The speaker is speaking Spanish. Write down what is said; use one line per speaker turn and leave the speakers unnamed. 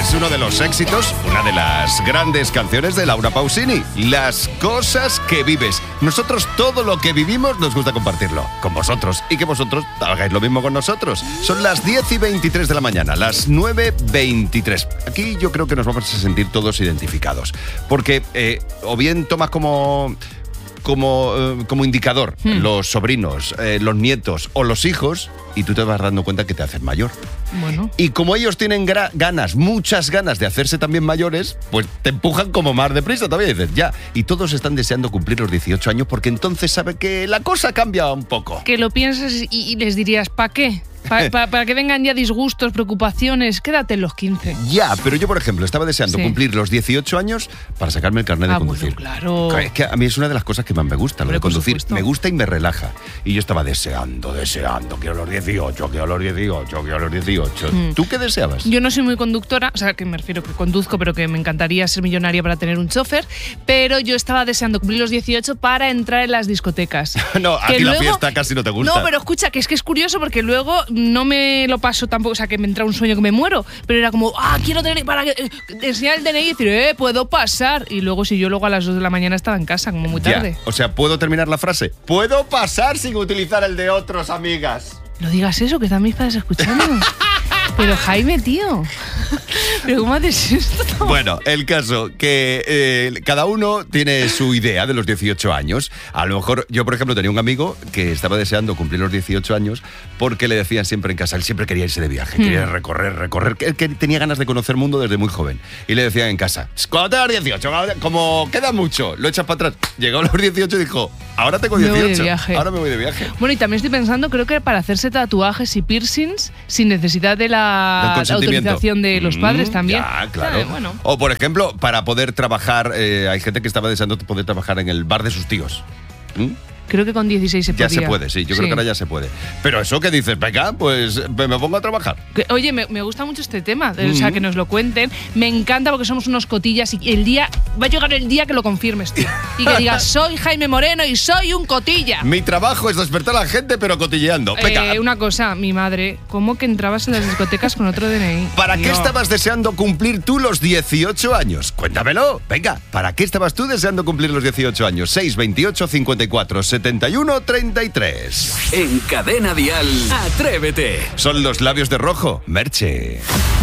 es uno de los éxitos, una de las grandes canciones de Laura Pausini. Las cosas que vives. Nosotros todo lo que vivimos nos gusta compartirlo con vosotros y que vosotros hagáis lo mismo con nosotros. Son las 10:23 de la mañana, las 9:23. Aquí yo creo que nos vamos a sentir todos identificados. Porque o bien tomas como indicador los sobrinos, los nietos o los hijos, y tú te vas dando cuenta que te hacen mayor.
Bueno.
Y como ellos tienen muchas ganas de hacerse también mayores, pues te empujan como más deprisa también. Dices, ya. Y todos están deseando cumplir los 18 años porque entonces sabe que la cosa cambia un poco.
Que lo piensas y les dirías, ¿para qué? Para que vengan ya disgustos, preocupaciones, quédate en los 15.
Ya, pero yo, por ejemplo, estaba deseando cumplir los 18 años para sacarme el carnet de conducir.
Bueno, claro.
Es que a mí es una de las cosas que más me gusta, lo de conducir.
Supuesto.
Me gusta y me relaja. Y yo estaba deseando, quiero los 18, quiero los 18, quiero los 18. ¿Tú qué deseabas?
Yo no soy muy conductora, o sea, que me refiero que conduzco, pero que me encantaría ser millonaria para tener un chofer, pero yo estaba deseando cumplir los 18 para entrar en las discotecas.
No, a ti la fiesta casi no te gusta.
No, pero escucha, que es curioso porque luego no me lo paso tampoco, o sea, que me entra un sueño que me muero, pero era como, quiero tener para enseñar el DNI y decir, puedo pasar. Y luego, si yo luego a las 2 de la mañana estaba en casa, como muy tarde.
O sea, ¿puedo terminar la frase? ¿Puedo pasar sin utilizar el de otros, amigas?
No digas eso, que están mis padres escuchando. Pero Jaime, tío, ¿pero cómo haces esto?
Bueno, el caso que cada uno tiene su idea de los 18 años. A lo mejor yo, por ejemplo, tenía un amigo que estaba deseando cumplir los 18 años porque le decían siempre en casa, él siempre quería irse de viaje, quería recorrer, que tenía ganas de conocer el mundo desde muy joven. Y le decían en casa, cuando tengas 18, como queda mucho, lo echas para atrás. Llegó a los 18 y dijo, ahora tengo 18, ahora me voy de viaje.
Bueno, y también estoy pensando, creo que para hacerse tatuajes y piercings sin necesidad de la autorización de los padres también.
Ya, claro.
Bueno.
O, por ejemplo, para poder trabajar, hay gente que estaba deseando poder trabajar en el bar de sus tíos.
Creo que con 16 se podía.
Ya se puede, sí. Yo creo que ahora ya se puede. Pero eso que dices, venga, pues me pongo a trabajar.
Oye, me gusta mucho este tema. O sea, que nos lo cuenten. Me encanta porque somos unos cotillas y va a llegar el día que lo confirmes tú. Y que digas, soy Jaime Moreno y soy un cotilla.
Mi trabajo es despertar a la gente, pero cotilleando. Venga.
Una cosa, mi madre, ¿cómo que entrabas en las discotecas con otro DNI?
¿Para qué estabas deseando cumplir tú los 18 años? Cuéntamelo. Venga, ¿para qué estabas tú deseando cumplir los 18 años? 628 54 71 33.
En Cadena Dial, Atrévete.
Son los labios de rojo, Merche.